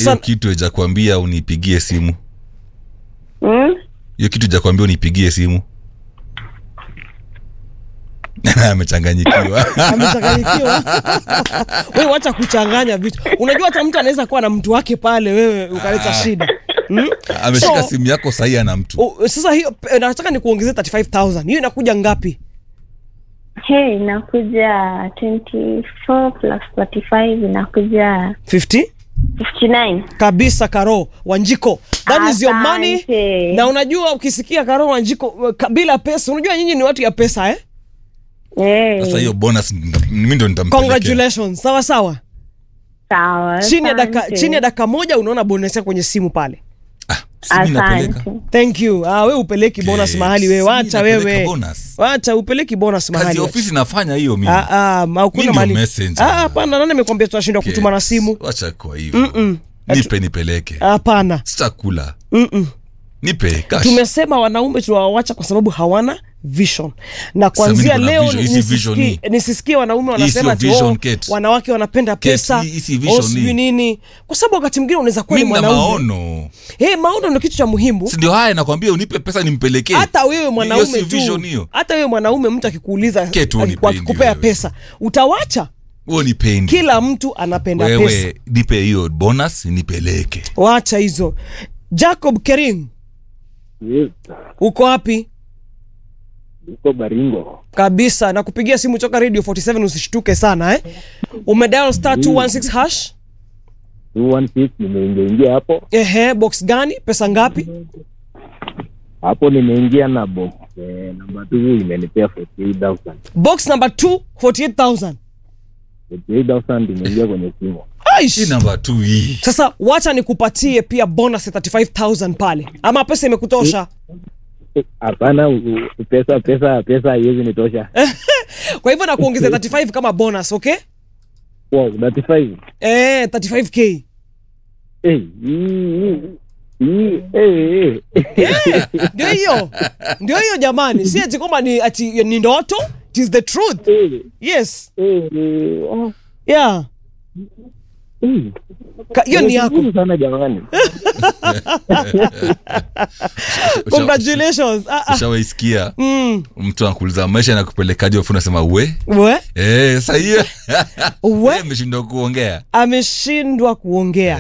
Sasa kitu haja kuambia unipigie simu. Hiyo kitu haja kuambia unipigie simu. Amechanganyikiwa. Wewe wacha kuchanganya vitu. Unajua hata mtu anaweza kuwa na mtu wake pale, wewe ukaleta shida. Ameshika simu yako sahihi na mtu. Sasa hiyo nataka nikuongezee 35000. Hiyo inakuja ngapi? Inakuja 24 plus 35 inakuja 59. Kabisa Karo Wanjiko. That is your money. Na unajua ukisikia Karo Wanjiko bila pesa, unajua nyinyi ni watu ya pesa Sasa hiyo bonus mimi ndo nitampelekea. Congratulations. Sawa. Sawa. Chini ya dakika moja unaona bonus yako kwenye simu pale. Sisi napeleka. Thank you. Wewe upeleki bonus mahali wewe. Wacha wewe. Wacha upeleki bonus mahali. Kazi ofisi nafanya hiyo mimi. Hakuna mahali. Hapana, nani amekwambia tunashindwa kutuma na simu? Wacha kwa hivyo. Nipe nipeleke. Hapana. Sitakula. Nipe cash. Tumesema wanaume tuwaacha kwa sababu hawana vision. Na kuanzia leo nisisikie wanaume wanasema wanawake wanapenda pesa. Sijui nini. Kwa sababu wakati mwingine unaweza kuwa ni mwanaume. Maono. Maono ndio kitu cha muhimu. Si ndio haya nakwambia unipe pesa nimpelekee. Hata wewe mwanaume tu. Hata wewe mwanaume mtu akikuuliza akikupea pesa, utawacha? Wewe nipendi. Kila mtu anapenda pesa. Wewe nipe hiyo bonus nipeleke. Wacha hizo. Jacob Kering. Yes. Uko wapi? Uko Baringo. Kabisa, na kupigia simu toka Radio 47 usishtuke sana Umedial star 216 hash. 216 nimeingia hapo. Box gani? Pesa ngapi? Hapo nimeingia na box number 2 imenipea 48000. Box number 2 48000. 48000 imeingia kwenye simu. Hii number 2 hii. Sasa wacha nikupatie pia bonus ya 35000 pale. Ama pesa imekutosha? Hapana, pesa haiwezi nitosha. Kwa hivyo na kuongeza 35 kama bonus, okay? Wow, 35. 35k. Ndio hiyo jamani. Si ati kama ni ndoto, it is the truth. Yes. Yeah. Hiyo ni yako sana jamani. Congratulations. Ushawaisikia mtu anakuuliza maisha yanakupelekaje, afu unasema we? Sasa hiyo ameshindwa kuongea.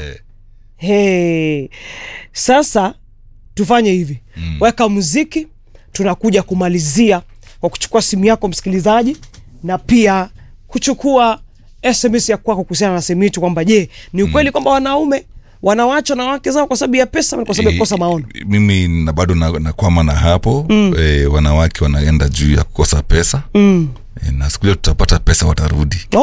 Sasa tufanye hivi. Weka muziki, tunakuja kumalizia kwa kuchukua simu yako msikilizaji, na pia kuchukua SMS ya kwako kuhusiana na semi yetu kwamba je, ni ukweli kwamba wanaume wanawacha na wake zao kwa sababu ya pesa, kwa sababu ya kukosa maono? Mimi bado nakwama na hapo. Wanawake wanaenda juu ya kukosa pesa. Na siku ile tutapata pesa watarudi.